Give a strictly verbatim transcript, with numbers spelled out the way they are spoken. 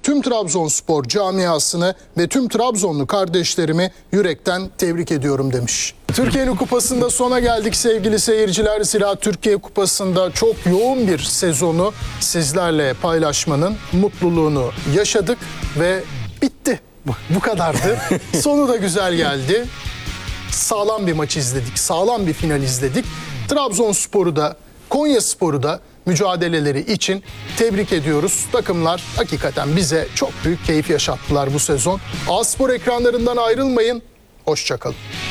tüm Trabzonspor camiasını ve tüm Trabzonlu kardeşlerimi yürekten tebrik ediyorum demiş. Türkiye'nin kupasında sona geldik sevgili seyirciler. Zira Türkiye Kupası'nda çok yoğun bir sezonu sizlerle paylaşmanın mutluluğunu yaşadık ve bitti. Bu kadardı. Sonu da güzel geldi. Sağlam bir maç izledik, sağlam bir final izledik. Trabzonspor'u da, Konyaspor'u da mücadeleleri için tebrik ediyoruz. Takımlar hakikaten bize çok büyük keyif yaşattılar bu sezon. A Spor ekranlarından ayrılmayın. Hoşça kalın.